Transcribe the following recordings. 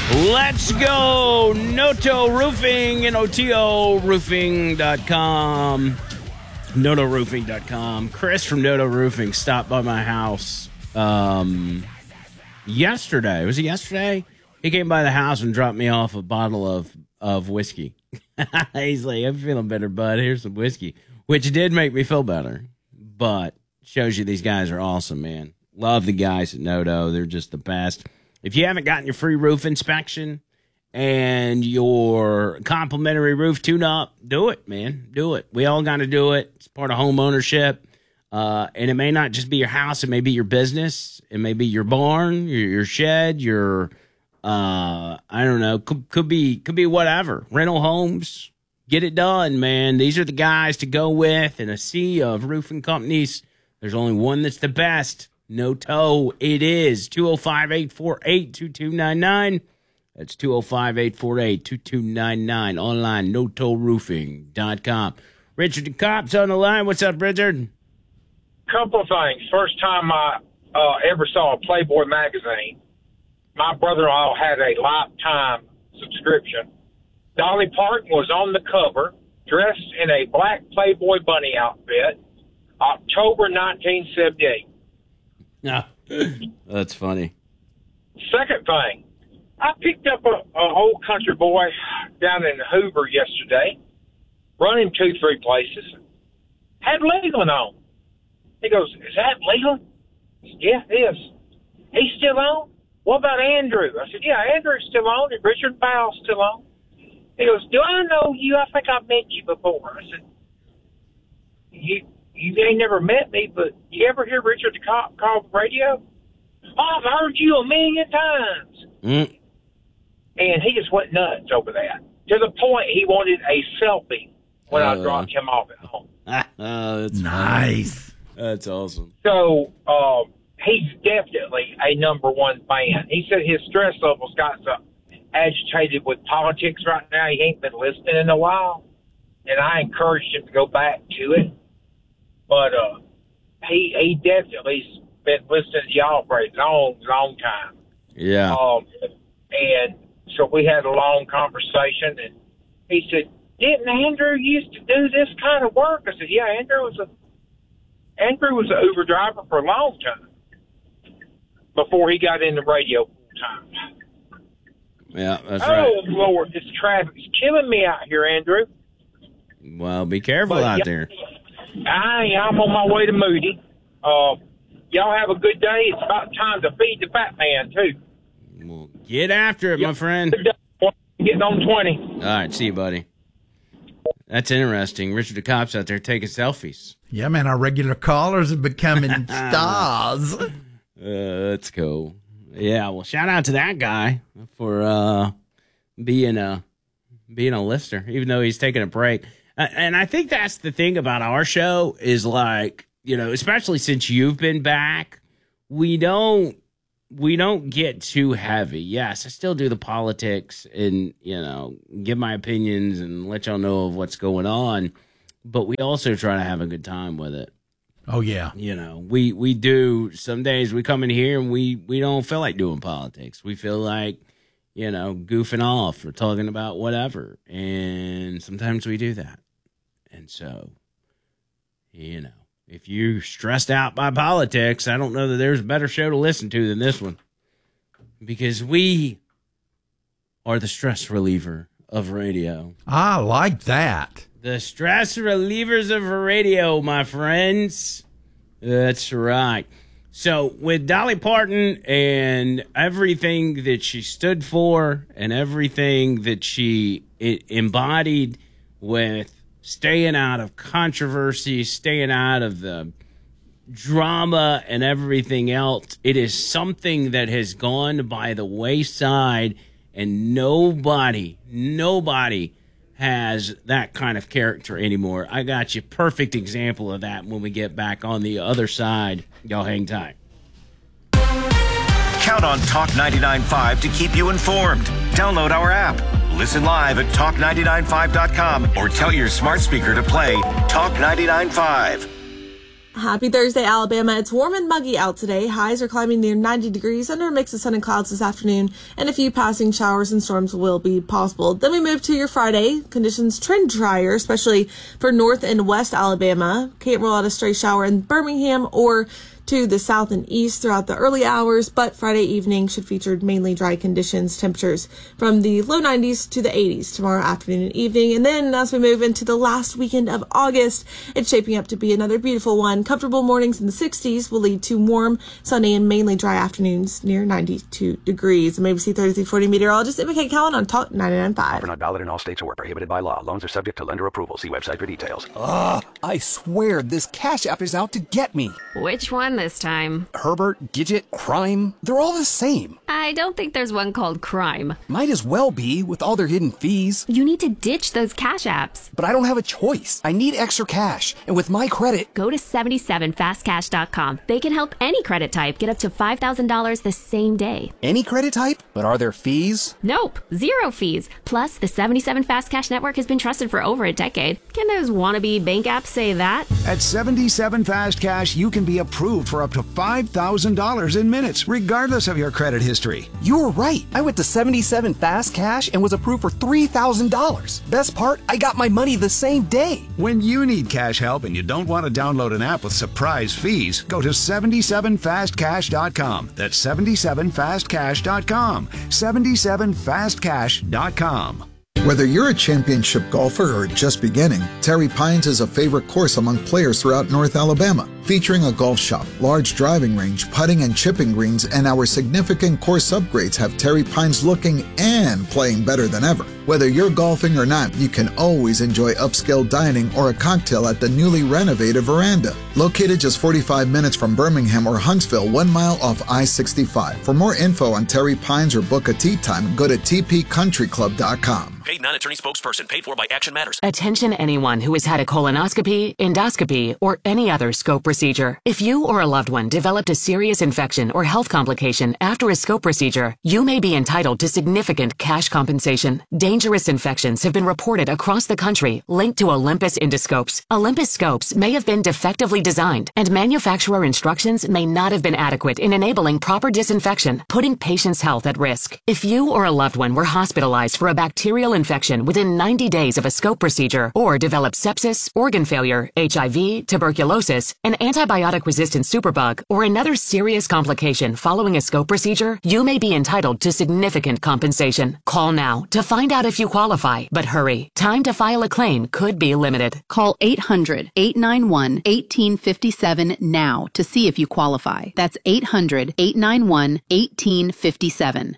Let's go. Noto Roofing, NOTOroofing.com. NotoRoofing.com. Chris from Noto Roofing stopped by my house yesterday. Was it yesterday? He came by the house and dropped me off a bottle of whiskey. He's like, I'm feeling better, bud. Here's some whiskey, which did make me feel better, but shows you these guys are awesome, man. Love the guys at Noto. They're just the best. If you haven't gotten your free roof inspection and your complimentary roof tune-up, do it, man. Do it. We all got to do it. It's part of home ownership. And it may not just be your house. It may be your business. It may be your barn, your shed, your, I don't know, could be whatever. Rental homes. Get it done, man. These are the guys to go with in a sea of roofing companies. There's only one that's the best. Noto, it is 205-848-2299. That's 205-848-2299. Online, NotoRoofing.com. Richard DeCopp's on the line. What's up, Richard? Couple of things. First time I ever saw a Playboy magazine, my brother-in-law had a lifetime subscription. Dolly Parton was on the cover, dressed in a black Playboy bunny outfit, October 1978. No, that's funny. Second thing, I picked up a old country boy down in Hoover yesterday, run him 2-3 places, had Leland on. He goes, is that Leland? I said, yeah, it is. He's still on? What about Andrew? I said, yeah, Andrew's still on, and Richard Powell's still on. He goes, do I know you? I think I've met you before. I said, you ain't never met me, but you ever hear Richard DeCopp call the radio? Oh, I've heard you a million times. And he just went nuts over that, to the point he wanted a selfie when I dropped him off at home. Oh, that's nice. Funny. That's awesome. So he's definitely a number one fan. He said his stress levels got so agitated with politics right now. He ain't been listening in a while, and I encouraged him to go back to it. But he definitely's been listening to y'all for a long time. Yeah. And so we had a long conversation, and he said, didn't Andrew used to do this kind of work? I said, yeah, Andrew was an Uber driver for a long time before he got into radio full time. Yeah, that's right. Oh, Lord, this traffic's killing me out here, Andrew. Well, be careful out there. I'm on my way to Moody. Y'all have a good day. It's about time to feed the fat man, too. Well, get after it, my friend. Getting on 20. All right, see you, buddy. That's interesting. Richard DeCopp's out there taking selfies. Yeah, man, our regular callers are becoming stars. That's cool. Yeah, well, shout out to that guy for being a listener, even though he's taking a break. And I think that's the thing about our show is, like, you know, especially since you've been back, we don't get too heavy. Yes, I still do the politics and, you know, give my opinions and let y'all know of what's going on, but we also try to have a good time with it. Oh, yeah. You know, we do. Some days we come in here and we don't feel like doing politics. We feel like, you know, goofing off or talking about whatever. And sometimes we do that. And so, you know, if you're stressed out by politics, I don't know that there's a better show to listen to than this one. Because we are the stress reliever of radio. I like that. The stress relievers of radio, my friends. That's right. So with Dolly Parton and everything that she stood for and everything that she embodied with staying out of controversy, staying out of the drama and everything else, it is something that has gone by the wayside, and nobody has that kind of character anymore. I got you perfect example of that when we get back on the other side. Y'all hang tight. Count on Talk 99.5 to keep you informed. Download our app. Listen live at talk995.com or tell your smart speaker to play Talk 99.5. Happy Thursday, Alabama. It's warm and muggy out today. Highs are climbing near 90 degrees under a mix of sun and clouds this afternoon, and a few passing showers and storms will be possible. Then we move to your Friday. Conditions trend drier, especially for north and west Alabama. Can't rule out a stray shower in Birmingham or to the south and east throughout the early hours, but Friday evening should feature mainly dry conditions, temperatures from the low 90s to the 80s tomorrow afternoon and evening. And then as we move into the last weekend of August, it's shaping up to be another beautiful one. Comfortable mornings in the 60s will lead to warm, sunny, and mainly dry afternoons near 92 degrees. And ABC 3340 meteorologist Emma K. Callan on Talk 99.5. Offer not valid in all states or prohibited by law. Loans are subject to lender approval. See website for details. I swear this Cash App is out to get me. Which one this time? Herbert, Gidget, Crime, they're all the same. I don't think there's one called Crime. Might as well be, with all their hidden fees. You need to ditch those Cash Apps. But I don't have a choice. I need extra cash. And with my credit... Go to 77fastcash.com. They can help any credit type get up to $5,000 the same day. Any credit type? But are there fees? Nope. Zero fees. Plus, the 77 Fast Cash network has been trusted for over a decade. Can those wannabe bank apps say that? At 77 Fast Cash, you can be approved for up to $5,000 in minutes, regardless of your credit history. You're right. I went to 77 Fast Cash and was approved for $3,000. Best part, I got my money the same day. When you need cash help and you don't want to download an app with surprise fees, go to 77fastcash.com. That's 77fastcash.com. 77fastcash.com. Whether you're a championship golfer or just beginning, Terry Pines is a favorite course among players throughout North Alabama. Featuring a golf shop, large driving range, putting and chipping greens, and our significant course upgrades have Terry Pines looking and playing better than ever. Whether you're golfing or not, you can always enjoy upscale dining or a cocktail at the newly renovated Veranda. Located just 45 minutes from Birmingham or Huntsville, 1 mile off I-65. For more info on Terry Pines or book a tee time, go to tpcountryclub.com. Paid non-attorney spokesperson paid for by Action Matters. Attention anyone who has had a colonoscopy, endoscopy, or any other scope procedure. If you or a loved one developed a serious infection or health complication after a scope procedure, you may be entitled to significant cash compensation. Dangerous infections have been reported across the country linked to Olympus endoscopes. Olympus scopes may have been defectively designed, and manufacturer instructions may not have been adequate in enabling proper disinfection, putting patients' health at risk. If you or a loved one were hospitalized for a bacterial infection within 90 days of a scope procedure, or developed sepsis, organ failure, HIV, tuberculosis, an antibiotic-resistant superbug, or another serious complication following a scope procedure, you may be entitled to significant compensation. Call now to find out if you qualify, but hurry. Time to file a claim could be limited. Call 800-891-1857 now to see if you qualify. That's 800-891-1857.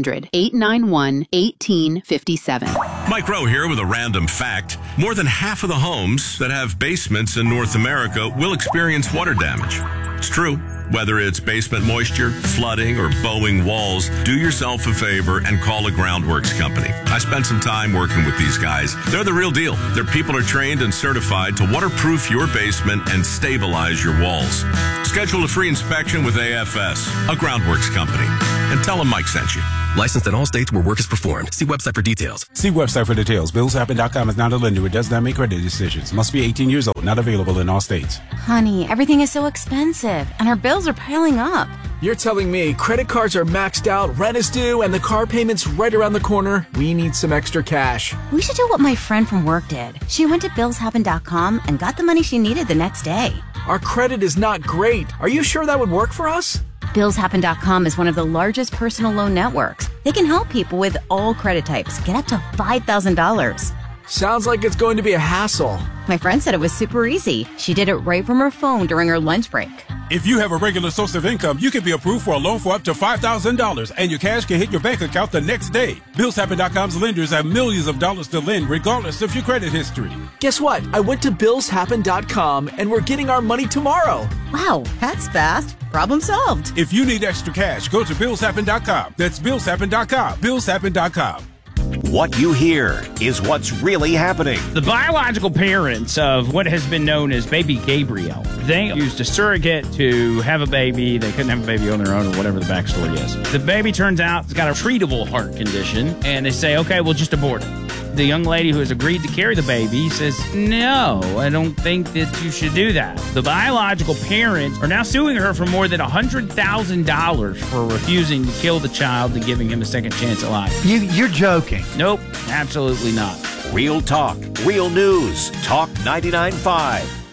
800-891-1857. Mike Rowe here with a random fact. More than half of the homes that have basements in North America will experience water damage. It's true. Whether it's basement moisture, flooding, or bowing walls, do yourself a favor and call a Groundworks company. I spent some time working with these guys. They're the real deal. Their people are trained and certified to waterproof your basement and stabilize your walls. Schedule a free inspection with AFS, a Groundworks company, and tell them Mike sent you. Licensed in all states where work is performed. See website for details. See website for details. BillsHappen.com is not a lender. It does not make credit decisions. Must be 18 years old. Not available in all states. Honey, everything is so expensive, and our bills are piling up. You're telling me credit cards are maxed out, rent is due, and the car payment's right around the corner? We need some extra cash. We should do what my friend from work did. She went to BillsHappen.com and got the money she needed the next day. Our credit is not great. Are you sure that would work for us? BillsHappen.com is one of the largest personal loan networks. They can help people with all credit types get up to $5,000. Sounds like it's going to be a hassle. My friend said it was super easy. She did it right from her phone during her lunch break. If you have a regular source of income, you can be approved for a loan for up to $5,000, and your cash can hit your bank account the next day. BillsHappen.com's lenders have millions of dollars to lend regardless of your credit history. Guess what? I went to BillsHappen.com, and we're getting our money tomorrow. Wow, that's fast. Problem solved. If you need extra cash, go to BillsHappen.com. That's BillsHappen.com. BillsHappen.com. What you hear is what's really happening. The biological parents of what has been known as baby Gabriel, they used a surrogate to have a baby. They couldn't have a baby on their own or whatever the backstory is. The baby turns out it's got a treatable heart condition, and they say, okay, we'll just abort it. the young lady who has agreed to carry the baby says, no, I don't think that you should do that. The biological parents are now suing her for more than $100,000 for refusing to kill the child and giving him a second chance at life. You're joking. Nope, absolutely not. Real talk, real news. Talk 99.5.